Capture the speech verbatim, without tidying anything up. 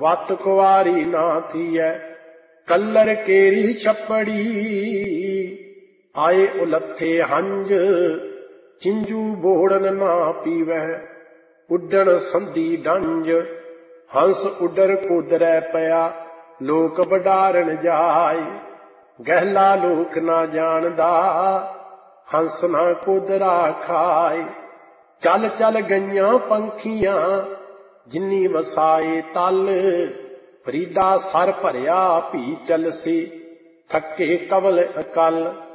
वत कुवारी ना थीए कल्लर केरी छपड़ी। आए उलथे हंज चिंजू बोड़न ना पीवै उड्डण संधी डंज। हंस उडर कुदरै पया लोक बडारन जाए। गहला लोक ना जानदा हंस ना कुदरा खाए। चल चल गईयां पंखियां जिन्नी वसाए तल। फरीदा सर भरिया भी चलसी थके कवल अकल।